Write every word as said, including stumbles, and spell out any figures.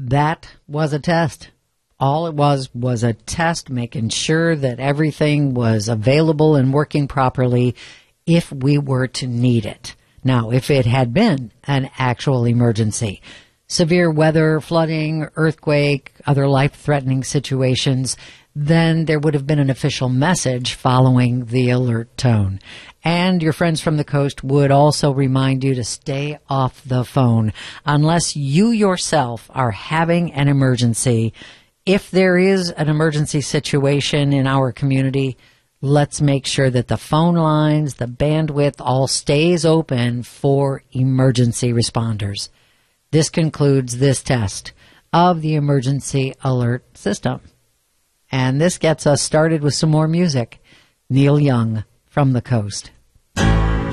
that was a test. All it was was a test making sure that everything was available and working properly if we were to need it. Now, if it had been an actual emergency, severe weather, flooding, earthquake, other life-threatening situations, then there would have been an official message following the alert tone. And your friends from the coast would also remind you to stay off the phone unless you yourself are having an emergency. If there is an emergency situation in our community, let's make sure that the phone lines, the bandwidth, all stays open for emergency responders. This concludes this test of the emergency alert system. And this gets us started with some more music. Neil Young from the coast.